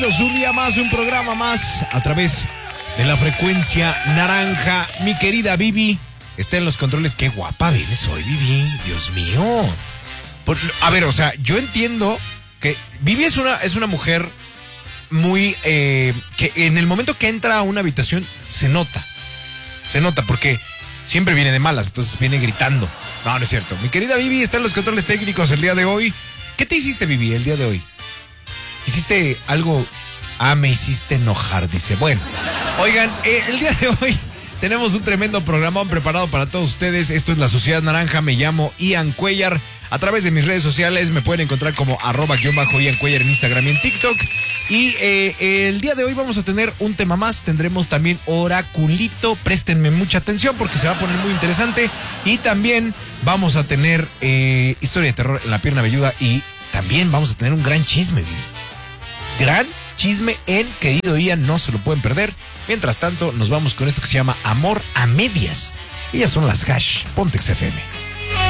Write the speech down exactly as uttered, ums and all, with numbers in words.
Un día más, un programa más a través de la frecuencia naranja. Mi querida Vivi está en los controles. Qué guapa vienes hoy, Vivi. Dios mío. Por, a ver, o sea, yo entiendo que Vivi es una, es una mujer muy... Eh, que en el momento que entra a una habitación se nota. Se nota porque siempre viene de malas, entonces viene gritando. No, no es cierto. Mi querida Vivi está en los controles técnicos el día de hoy. ¿Qué te hiciste, Vivi, el día de hoy? ¿Hiciste algo? Ah, me hiciste enojar, dice. Bueno, oigan, eh, el día de hoy tenemos un tremendo programón preparado para todos ustedes. Esto es La Sociedad Naranja. Me llamo Ian Cuellar. A través de mis redes sociales me pueden encontrar como arroba guión bajo Ian Cuellar en Instagram y en TikTok. Y eh, el día de hoy vamos a tener un tema más. Tendremos también oraculito. Préstenme mucha atención porque se va a poner muy interesante. Y también vamos a tener eh, historia de terror en la pierna velluda. Y también vamos a tener un gran chisme, Vivi. Gran chisme en Querido Ian, no se lo pueden perder. Mientras tanto, nos vamos con esto que se llama Amor a Medias. Ellas son las Hash. Pontex F M.